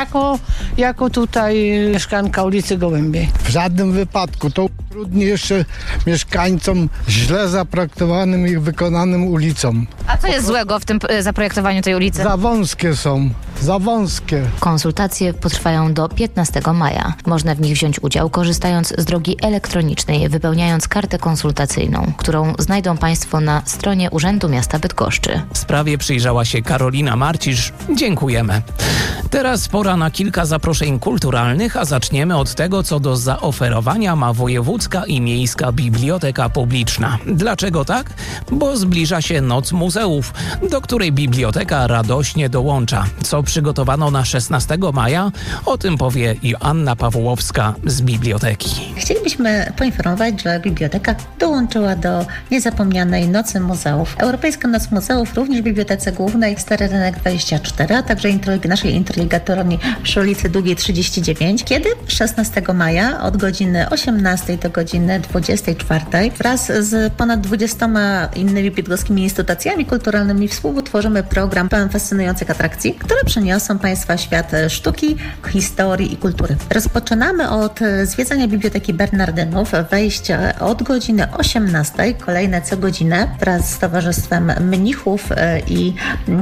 jako tutaj mieszkanka ulicy Gołębiej. W żadnym wypadku. To trudniej jeszcze mieszkańcom źle zaprojektowanym i wykonanym ulicom. A co jest złego w tym zaprojektowaniu tej ulicy? Za wąskie są, za wąskie. Konsultacje potrwają do 15 maja. Można w nich wziąć udział, korzystając z drogi elektronicznej, wypełniając kartę konsultacyjną, którą znajdą Państwo na stronie Urzędu Miasta Bydgoszczy. Sprawie przyjrzała się Karolina Marcisz. Dziękujemy. Teraz pora na kilka zaproszeń kulturalnych, a zaczniemy od tego, co do zaoferowania ma Wojewódzka i Miejska Biblioteka Publiczna. Dlaczego tak? Bo zbliża się Noc Muzeów, do której biblioteka radośnie dołącza. Co przygotowano na 16 maja? O tym powie Joanna Pawłowska z biblioteki. Chcielibyśmy poinformować, że biblioteka dołączyła do niezapomnianej Nocy Muzeów. Europejska Noc Muzeów również w Bibliotece Głównej Stary Rynek 24, a także naszej interligatorni przy ulicy Długiej 39. Kiedy? 16 maja od godziny 18 do godziny 24 wraz z ponad 20 innymi bydgoskimi instytucjami kulturalnymi współtworzymy program pełen fascynujących atrakcji, które przeniosą Państwa w świat sztuki, historii i kultury. Rozpoczynamy od zwiedzania Biblioteki Bernardynów, wejście od godziny 18, kolejne co godzinę wraz z Towarzystwem Mnichów i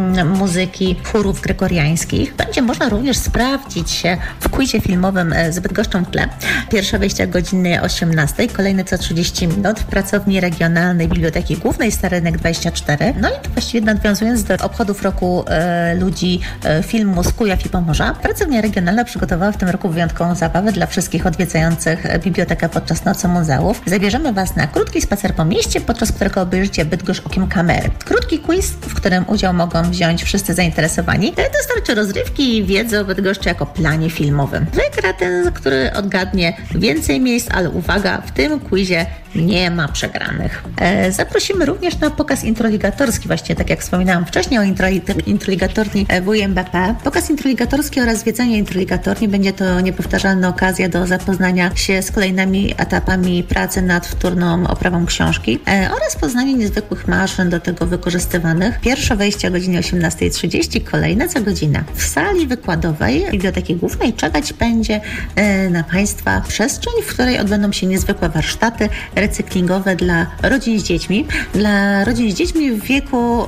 muzyki chórów gregoriańskich. Będzie można również sprawdzić się w quizie filmowym z Bydgoszczą w tle. Pierwsze wejście o godzinie 18, kolejne co 30 minut w pracowni regionalnej Biblioteki Głównej Stary Rynek 24. No i to właściwie nawiązując do obchodów Roku Ludzi filmu z Kujaw i Pomorza, pracownia regionalna przygotowała w tym roku wyjątkową zabawę dla wszystkich odwiedzających bibliotekę podczas Nocy Muzeów. Zabierzemy Was na krótki spacer po mieście, podczas którego obejrzycie Bydgoszcz okiem kamery. Krótki quiz, w którym udział mogą wziąć wszyscy zainteresowani. Dostarczy rozrywki i wiedzy o Bydgoszczy jako planie filmowym. Wygra ten, który odgadnie więcej miejsc, ale uwaga, w tym quizie nie ma przegranych. Zaprosimy również na pokaz introligatorski, właśnie tak jak wspominałam wcześniej o introligatorni WMBP. Pokaz introligatorski oraz zwiedzanie introligatorni będzie to niepowtarzalna okazja do zapoznania się z kolejnymi etapami pracy nad wtórną oprawą książki oraz poznanie niezwykłych maszyn do tego wykorzystywanych. Pierwsze wejście o godzinie 18:30, kolejne za godzinę. W sali wykładowej Biblioteki Głównej czekać będzie na Państwa przestrzeń, w której odbędą się niezwykłe warsztaty recyklingowe dla rodzin z dziećmi. Dla rodzin z dziećmi w wieku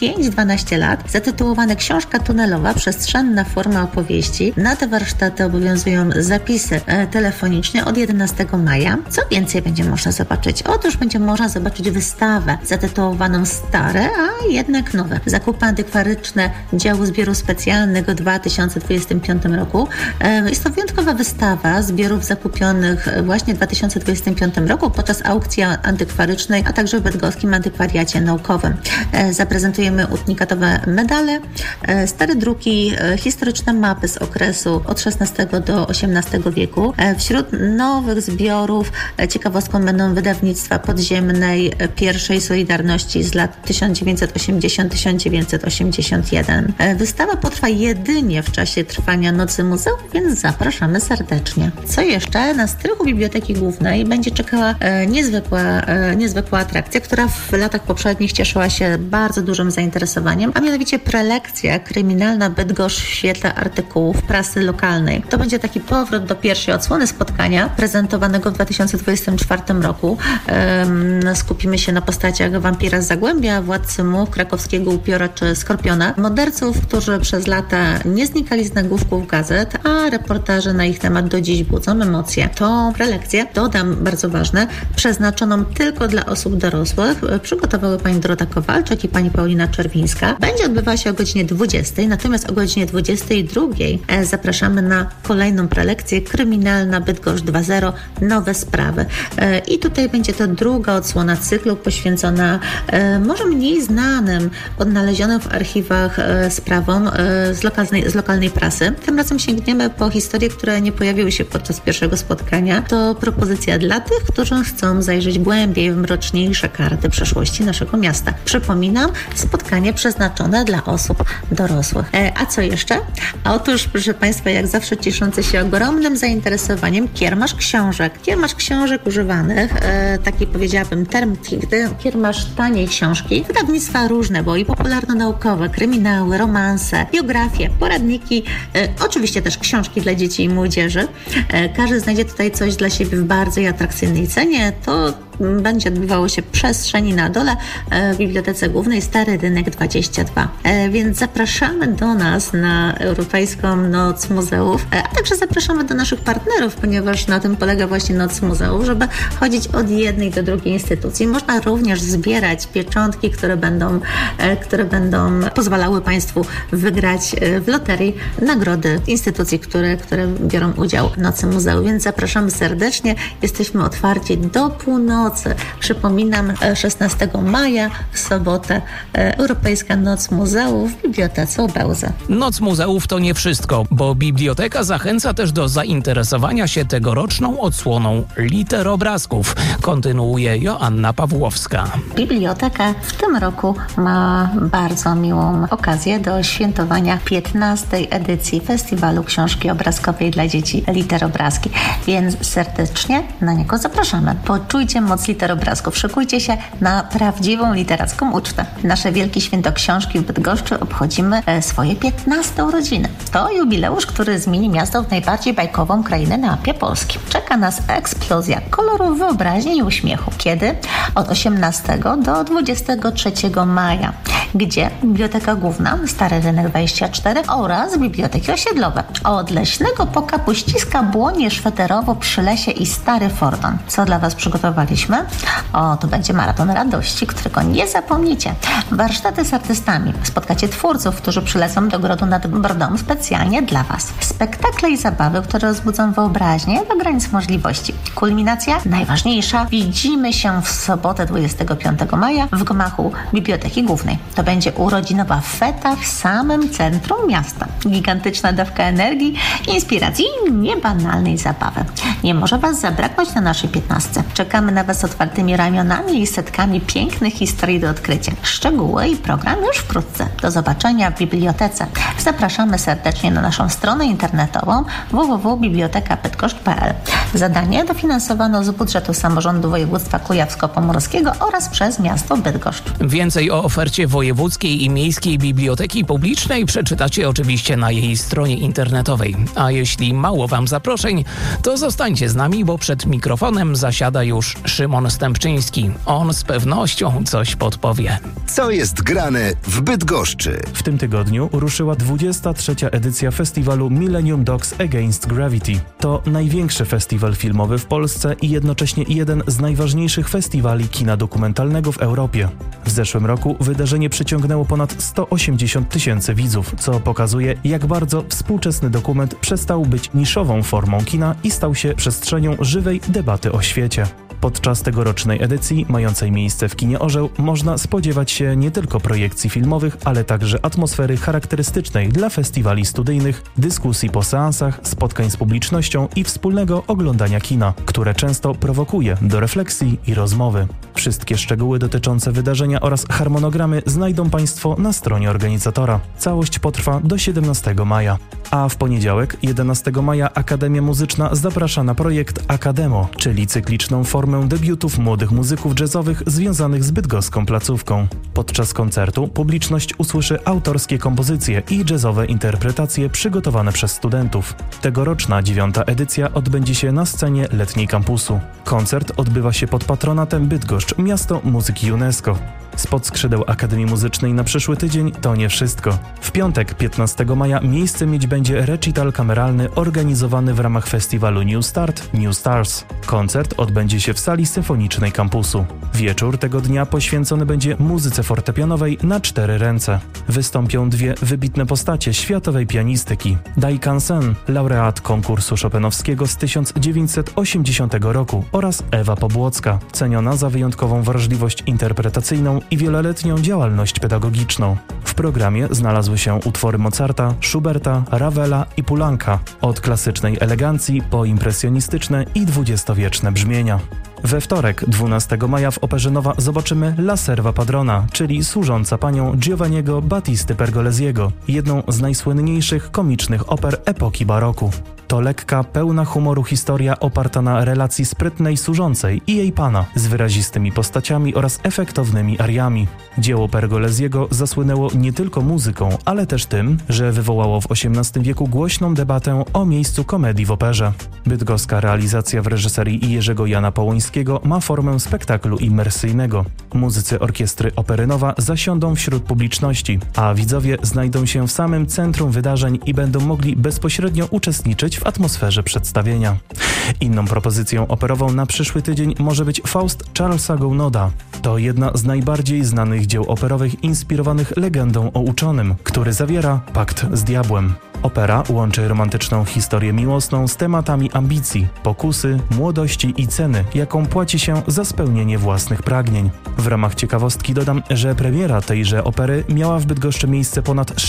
5-12 lat zatytułowane Książka tunelowa, przestrzenna forma opowieści. Na te warsztaty obowiązują zapisy telefoniczne od 11 maja. Co więcej będzie można zobaczyć? Otóż będzie można zobaczyć wystawę zatytułowaną Stare, a jednak nowe. Zakupy antykwaryczne działu zbioru specjalnego w 2025 roku. Jest to wyjątkowa wystawa zbiorów zakupionych właśnie w 2025 roku podczas aukcji antykwarycznej, a także w bydgoskim antykwariacie naukowym. Zaprezentujemy unikatowe medale, stare druki, historyczne mapy z okresu od XVI do XVIII wieku. Wśród nowych zbiorów ciekawostką będą wydawnictwa podziemnej pierwszej Solidarności z lat 1980-1981. Wystawa potrwa jedynie w czasie trwania Nocy Muzeów, więc zapraszamy serdecznie. Co jeszcze? Na strychu Biblioteki Głównej będzie czekała niezwykła atrakcja, która w latach poprzednich cieszyła się bardzo dużym zainteresowaniem, a mianowicie prelekcja kryminalna Bydgoszcz w świetle artykułów prasy lokalnej. To będzie taki powrót do pierwszej odsłony spotkania prezentowanego w 2024 roku. Skupimy się na postaciach wampira z Zagłębia, władcy much, krakowskiego upiora czy skorpiona, morderców, którzy przez lata nie znikali z nagłówków gazet, a reportaże na ich temat do dziś budzą emocje. Tą prelekcję, dodam bardzo ważne, przeznaczoną tylko dla osób dorosłych, przygotowały pani Dorota Kowalczyk i pani Paulina Czerwińska. Będzie odbywała się o godzinie 20, natomiast o godzinie 22 zapraszamy na kolejną prelekcję Kryminalna Bydgoszcz 2.0 Nowe sprawy. I tutaj będzie to druga odsłona cyklu poświęcona może mniej znanym, odnalezionym w archiwach sprawom z lokalnej prasy. Tym razem sięgniemy po historie, które nie pojawiły się podczas pierwszego spotkania. To propozycja dla tych, którzy chcą zajrzeć głębiej w mroczniejsze karty przeszłości naszego miasta. Przypominam, spotkanie przeznaczone dla osób dorosłych. A co jeszcze? Otóż, proszę Państwa, jak zawsze cieszący się ogromnym zainteresowaniem kiermasz książek. Kiermasz książek używanych, taki powiedziałabym term, kiermasz taniej książki. Wydawnictwa różne, bo i popularno-naukowe, kryminały, romanse, biografie, poradniki, oczywiście też książki dla dzieci i młodzieży. Każdy znajdzie tutaj coś dla siebie w bardzo atrakcyjnej cenie. To będzie odbywało się w przestrzeni na dole w Bibliotece Głównej Stary Rynek 22. Więc zapraszamy do nas na Europejską Noc Muzeów, a także zapraszamy do naszych partnerów, ponieważ na tym polega właśnie Noc Muzeów, żeby chodzić od jednej do drugiej instytucji. Można również zbierać pieczątki, które będą pozwalały Państwu wygrać w loterii nagrody instytucji, które biorą udział w Nocy Muzeów. Więc zapraszamy serdecznie. Jesteśmy otwarci do północy. Przypominam, 16 maja w sobotę Europejska Noc Muzeów w Bibliotece u Bełzy. Noc Muzeów to nie wszystko, bo biblioteka zachęca też do zainteresowania się tegoroczną odsłoną literobrazków. Kontynuuje Joanna Pawłowska. Biblioteka w tym roku ma bardzo miłą okazję do świętowania 15. edycji Festiwalu Książki Obrazkowej dla Dzieci Literobrazki, więc serdecznie na niego zapraszamy. Poczujcie moc literobrazków, szykujcie się na prawdziwą literacką ucztę. Nasze Wielkie Święto Książki w Bydgoszczy obchodzimy swoje 15. urodziny. To jubileusz, który zmieni miasto w najbardziej bajkową krainę na mapie Polski. Czeka nas eksplozja kolorów, wyobraźni i uśmiechu. Kiedy? Od 18 do 23 maja. Gdzie? Biblioteka Główna, Stary Rynek 24 oraz biblioteki osiedlowe. Od Leśnego po Kapuściska, Błonie, Szweterowo, Przylesie i Stary Fordon. Co dla Was przygotowaliśmy? To będzie maraton radości, którego nie zapomnicie. Warsztaty z artystami. Spotkacie twórców, którzy przylecą do Grodu nad Brdą specjalnie dla Was. Spektakle i zabawy, które rozbudzą wyobraźnię do granic możliwości. Kulminacja? Najważniejsza. Widzimy się w sobotę 25 maja w gmachu Biblioteki Głównej. To będzie urodzinowa feta w samym centrum miasta. Gigantyczna dawka energii, inspiracji i niebanalnej zabawy. Nie może Was zabraknąć na naszej 15. Czekamy na Was otwartymi ramionami i setkami pięknych historii do odkrycia. Szczegóły i program już wkrótce. Do zobaczenia w bibliotece. Zapraszamy serdecznie na naszą stronę internetową www.bibliotekabydgoszcz.pl. Zadanie dofinansowano z budżetu samorządu województwa kujawsko-pomorskiego oraz przez miasto Bydgoszcz. Więcej o ofercie Wojewódzkiej i Miejskiej Biblioteki Publicznej przeczytacie oczywiście na jej stronie internetowej. A jeśli mało Wam zaproszeń, to zostańcie z nami, bo przed mikrofonem zasiada już Szymon Stępczyński. On z pewnością coś podpowie. Co jest grane w Bydgoszczy? W tym tygodniu ruszyła 23. edycja festiwalu Millennium Dogs Against Gravity. To największy festiwal filmowy w Polsce i jednocześnie jeden z najważniejszych festiwali kina dokumentalnego w Europie. W zeszłym roku wydarzenie przyciągnęło ponad 180 000 widzów, co pokazuje, jak bardzo współczesny dokument przestał być niszową formą kina i stał się przestrzenią żywej debaty o świecie. Podczas tegorocznej edycji, mającej miejsce w kinie Orzeł, można spodziewać się nie tylko projekcji filmowych, ale także atmosfery charakterystycznej dla festiwali studyjnych, dyskusji po seansach, spotkań z publicznością i wspólnego oglądania kina, które często prowokuje do refleksji i rozmowy. Wszystkie szczegóły dotyczące wydarzenia oraz harmonogramy znajdą Państwo na stronie organizatora. Całość potrwa do 17 maja. A w poniedziałek, 11 maja, Akademia Muzyczna zaprasza na projekt Akademo, czyli cykliczną formę debiutów młodych muzyków jazzowych związanych z bydgoską placówką. Podczas koncertu publiczność usłyszy autorskie kompozycje i jazzowe interpretacje przygotowane przez studentów. Tegoroczna 9. edycja odbędzie się na scenie letniej kampusu. Koncert odbywa się pod patronatem Bydgoszcz, miasto muzyki UNESCO. Spod skrzydeł Akademii Muzycznej na przyszły tydzień to nie wszystko. W piątek, 15 maja, miejsce mieć będzie recital kameralny organizowany w ramach festiwalu New Start, New Stars. Koncert odbędzie się w sali symfonicznej kampusu. Wieczór tego dnia poświęcony będzie muzyce fortepianowej na 4 ręce. Wystąpią dwie wybitne postacie światowej pianistyki. Dai Kansen, laureat konkursu chopinowskiego z 1980 roku oraz Ewa Pobłocka, ceniona za wyjątkową wrażliwość interpretacyjną i wieloletnią działalność pedagogiczną. W programie znalazły się utwory Mozarta, Schuberta, Ravela i Poulenca, od klasycznej elegancji po impresjonistyczne i dwudziestowieczne brzmienia. We wtorek, 12 maja w Operze Nowa zobaczymy La Serva Padrona, czyli Służąca Panią Giovanniego Battisty Pergolesiego, jedną z najsłynniejszych komicznych oper epoki baroku. To lekka, pełna humoru historia oparta na relacji sprytnej służącej i jej pana z wyrazistymi postaciami oraz efektownymi ariami. Dzieło Pergolesiego zasłynęło nie tylko muzyką, ale też tym, że wywołało w XVIII wieku głośną debatę o miejscu komedii w operze. Bydgoska realizacja w reżyserii Jerzego Jana Połońskiego ma formę spektaklu imersyjnego. Muzycy orkiestry Opery Nowa zasiądą wśród publiczności, a widzowie znajdą się w samym centrum wydarzeń i będą mogli bezpośrednio uczestniczyć w atmosferze przedstawienia. Inną propozycją operową na przyszły tydzień może być Faust Charlesa Gounoda. To jedna z najbardziej znanych dzieł operowych inspirowanych legendą o uczonym, który zawiera pakt z diabłem. Opera łączy romantyczną historię miłosną z tematami ambicji, pokusy, młodości i ceny, jaką płaci się za spełnienie własnych pragnień. W ramach ciekawostki dodam, że premiera tejże opery miała w Bydgoszczy miejsce ponad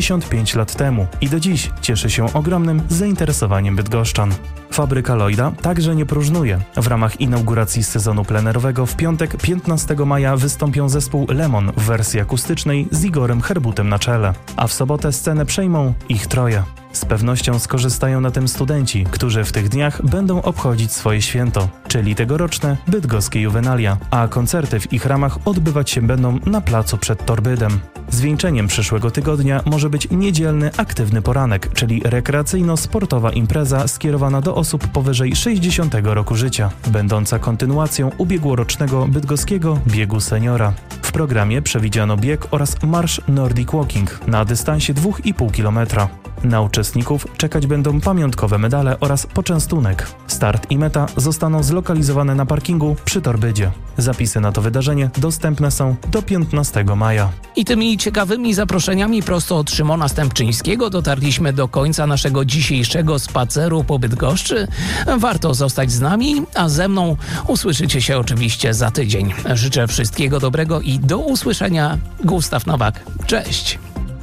65 lat temu i do dziś cieszy się ogromnym zainteresowaniem bydgoszczan. Fabryka Lloyda także nie próżnuje. W ramach inauguracji sezonu plenerowego w piątek 15 maja wystąpią zespół Lemon w wersji akustycznej z Igorem Herbutem na czele, a w sobotę scenę przejmą ich troje. Z pewnością skorzystają na tym studenci, którzy w tych dniach będą obchodzić swoje święto, czyli tegoroczne bydgoskie juwenalia, a koncerty w ich ramach odbywać się będą na placu przed Torbydem. Zwieńczeniem przyszłego tygodnia może być niedzielny aktywny poranek, czyli rekreacyjno-sportowa impreza skierowana do osób powyżej 60 roku życia, będąca kontynuacją ubiegłorocznego bydgoskiego biegu seniora. W programie przewidziano bieg oraz marsz Nordic Walking na dystansie 2,5 km. Na uczestników czekać będą pamiątkowe medale oraz poczęstunek. Start i meta zostaną zlokalizowane na parkingu przy Torbydzie. Zapisy na to wydarzenie dostępne są do 15 maja. I tymi ciekawymi zaproszeniami prosto od Szymona Stępczyńskiego dotarliśmy do końca naszego dzisiejszego spaceru po Bydgoszczy. Warto zostać z nami, a ze mną usłyszycie się oczywiście za tydzień. Życzę wszystkiego dobrego i do usłyszenia. Gustaw Nowak. Cześć!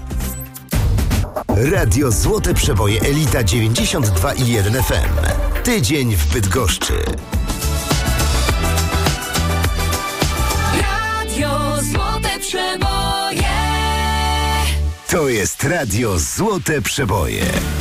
Radio Złote Przeboje Elita 92,1 FM. Tydzień w Bydgoszczy. Radio Złote Przeboje. To jest Radio Złote Przeboje.